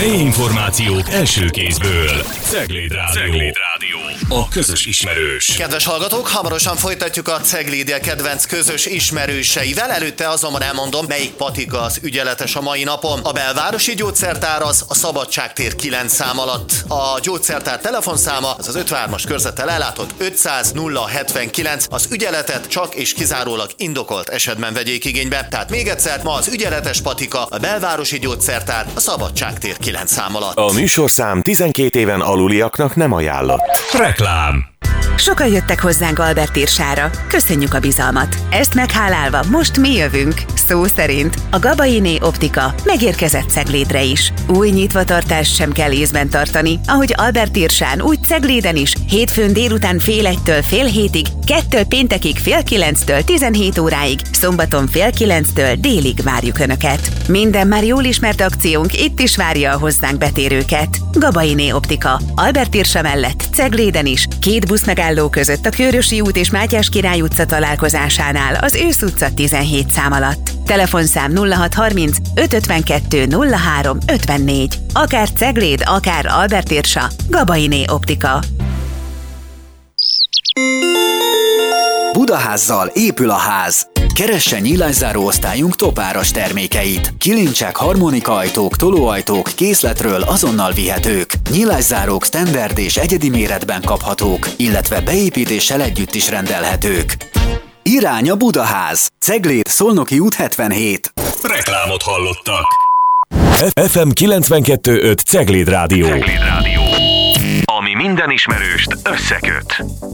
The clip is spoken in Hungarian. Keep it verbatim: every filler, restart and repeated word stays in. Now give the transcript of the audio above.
Helyi információk első kézből. Cegléd Rádió. Cegléd Rádió. A közös ismerős. Kedves hallgatók, hamarosan folytatjuk a Cegléd kedvenc közös ismerőseivel. Előtte azonban elmondom, melyik patika az ügyeletes a mai napon. A belvárosi gyógyszertár az a Szabadságtér kilenc szám alatt. A gyógyszertár telefonszáma az az ötvenhármas körzettel ellátott ötszáz nulla hetvenkilenc. Az ügyeletet csak és kizárólag indokolt esetben vegyék igénybe. Tehát még egyszer, ma az ügyeletes patika a belvárosi gyógyszertár a Szabadságtér kilenc szám alatt. A műsorszám tizenkét éven aluliaknak nem ajánlott. Reklám. Sokan jöttek hozzánk Albert Irsára. Köszönjük a bizalmat. Ezt meghálálva most mi jövünk. Szó szerint a Gabainé Optika megérkezett Ceglédre is. Új nyitvatartást sem kell észben tartani, ahogy Albert Irsán, úgy Cegléden is. Hétfőn délután fél egytől fél hétig, kettől péntekig fél kilenctől tizenhét óráig, szombaton fél kilenctől délig várjuk Önöket. Minden már jól ismert akciónk itt is várja a hozzánk betérőket. Gabainé Optika. Albert Irsa mellett Cegléden is. Két busz megálló között a Kőrösi út és Mátyás Király utca találkozásánál az Ősz utca tizenhét szám alatt. Telefonszám nulla hat harminc öt ötvenkettő nulla három ötvennégy. Akár Cegléd, akár Albert Irsa. Gabainé Optika. Budaházzal épül a ház. Keresse nyílászáró osztályunk topáras termékeit. Kilincsek, harmonikaajtók, tolóajtók készletről azonnal vihetők. Nyílászárók standard és egyedi méretben kaphatók, illetve beépítéssel együtt is rendelhetők. Irány a Budaház. Cegléd, Szolnoki út hetvenhét. Reklámot hallottak. ef em kilencvenkettő öt Cegléd Rádió. Cegléd Rádió. Ami minden ismerőst összeköt.